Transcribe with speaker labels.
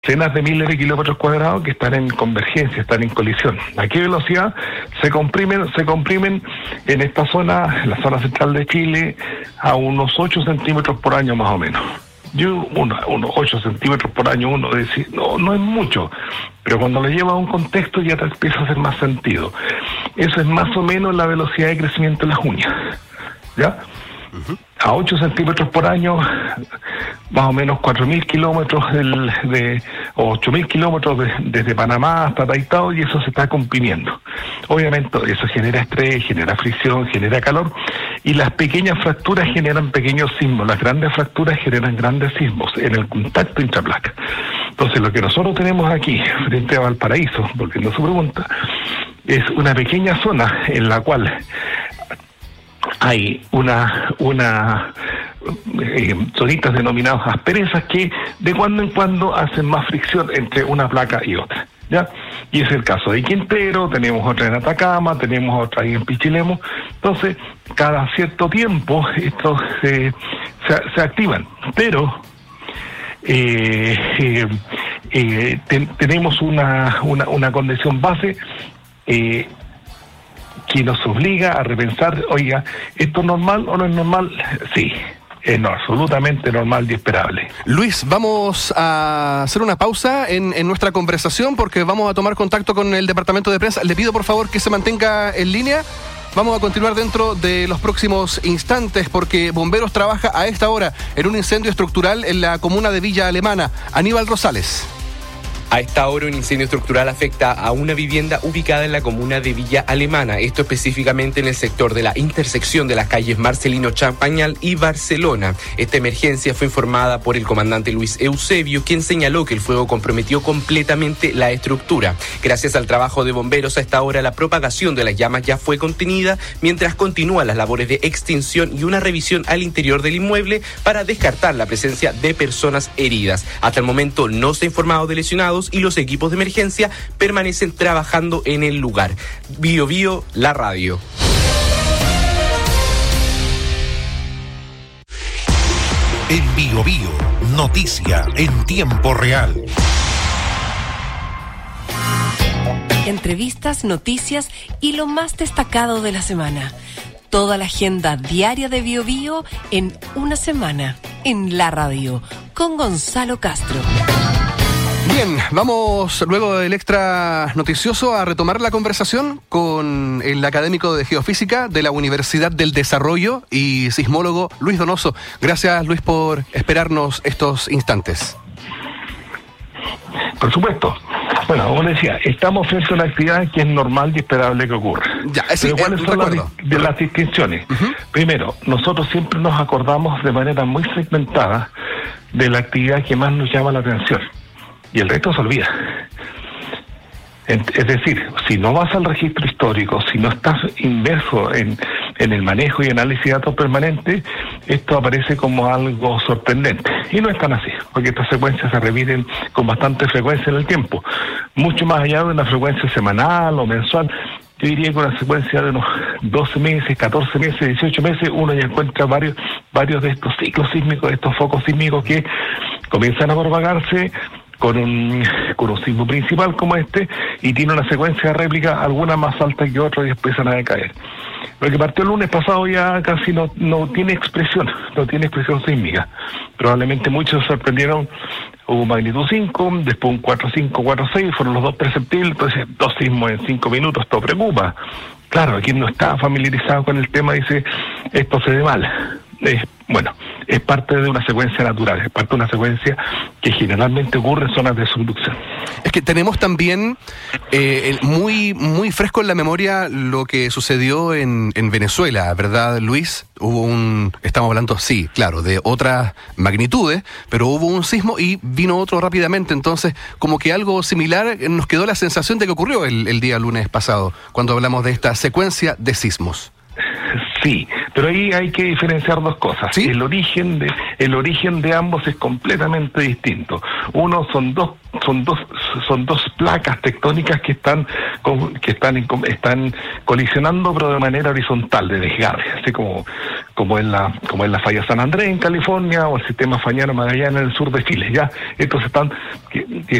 Speaker 1: decenas de miles de kilómetros cuadrados que están en convergencia, están en colisión. ¿A qué velocidad? Se comprimen en esta zona, en la zona central de Chile, a unos 8 centímetros por año más o menos. Unos 8 centímetros por año, uno dice, no es mucho, pero cuando lo lleva a un contexto ya te empieza a hacer más sentido. Eso es más o menos la velocidad de crecimiento de las uñas, ¿ya? Uh-huh. A 8 centímetros por año, más o menos 4.000 kilómetros o 8.000 kilómetros desde Panamá hasta Taitao, y eso se está comprimiendo. Obviamente eso genera estrés, genera fricción, genera calor, y las pequeñas fracturas generan pequeños sismos, las grandes fracturas generan grandes sismos en el contacto intraplaca. Entonces lo que nosotros tenemos aquí, frente a Valparaíso, volviendo a su pregunta, es una pequeña zona en la cual hay zonitas denominadas asperezas que de cuando en cuando hacen más fricción entre una placa y otra, ¿ya? Y es el caso de Quintero, tenemos otra en Atacama, tenemos otra ahí en Pichilemu. Entonces, cada cierto tiempo estos se activan, pero tenemos una condición base que nos obliga a repensar, oiga, ¿esto es normal o no es normal? Sí, es absolutamente normal y esperable.
Speaker 2: Luis, vamos a hacer una pausa en nuestra conversación porque vamos a tomar contacto con el departamento de prensa. Le pido por favor que se mantenga en línea. Vamos a continuar dentro de los próximos instantes porque Bomberos trabaja a esta hora en un incendio estructural en la comuna de Villa Alemana. Aníbal Rosales.
Speaker 3: A esta hora un incendio estructural afecta a una vivienda ubicada en la comuna de Villa Alemana, esto específicamente en el sector de la intersección de las calles Marcelino Champañal y Barcelona. Esta emergencia fue informada por el comandante Luis Eusebio, quien señaló que el fuego comprometió completamente la estructura. Gracias al trabajo de bomberos, a esta hora la propagación de las llamas ya fue contenida, mientras continúan las labores de extinción y una revisión al interior del inmueble para descartar la presencia de personas heridas. Hasta el momento no se ha informado de lesionados y los equipos de emergencia permanecen trabajando en el lugar. Bio Bio, la radio.
Speaker 4: En Bio Bio, noticia en tiempo real.
Speaker 5: Entrevistas, noticias y lo más destacado de la semana. Toda la agenda diaria de Bio Bio en una semana, en la radio, con Gonzalo Castro.
Speaker 2: Bien, vamos luego del extra noticioso a retomar la conversación con el académico de Geofísica de la Universidad del Desarrollo y sismólogo Luis Donoso. Gracias, Luis, por esperarnos estos instantes.
Speaker 1: Por supuesto. Bueno, como decía, estamos frente a una actividad que es normal y esperable que ocurra.
Speaker 2: Ya, sí,
Speaker 1: pero ¿cuáles son las distinciones? Uh-huh. Primero, nosotros siempre nos acordamos de manera muy segmentada de la actividad que más nos llama la atención. Y el resto se olvida. Es decir, si no vas al registro histórico, si no estás inmerso en el manejo y análisis de datos permanentes, esto aparece como algo sorprendente. Y no es tan así, porque estas secuencias se repiten con bastante frecuencia en el tiempo. Mucho más allá de una frecuencia semanal o mensual, yo diría que una secuencia de unos 12 meses, 14 meses, 18 meses, uno ya encuentra varios de estos ciclos sísmicos, de estos focos sísmicos que comienzan a propagarse con un sismo principal como este, y tiene una secuencia de réplica, alguna más alta que otra, y empiezan a decaer. Lo que partió el lunes pasado ya casi no tiene expresión sísmica. Probablemente muchos se sorprendieron, hubo magnitud 5, después un 4.5, 4.6, fueron los dos perceptibles, entonces 2 sismos en 5 minutos, esto preocupa. Claro, quien no está familiarizado con el tema dice, esto se ve mal. Bueno, es parte de una secuencia natural, es parte de una secuencia que generalmente ocurre en zonas de subducción.
Speaker 2: Es que tenemos también muy muy fresco en la memoria lo que sucedió en Venezuela, ¿verdad, Luis? Estamos hablando, sí, claro, de otras magnitudes, pero hubo un sismo y vino otro rápidamente, entonces como que algo similar nos quedó la sensación de que ocurrió el día lunes pasado, cuando hablamos de esta secuencia de sismos.
Speaker 1: Sí, pero ahí hay que diferenciar dos cosas. ¿Sí? El origen de ambos es completamente distinto. Uno son dos placas tectónicas que están colisionando, pero de manera horizontal, de desgarre, así como como es la falla San Andrés en California o el sistema Fañano Magallanes en el sur de Chile. Ya estos están que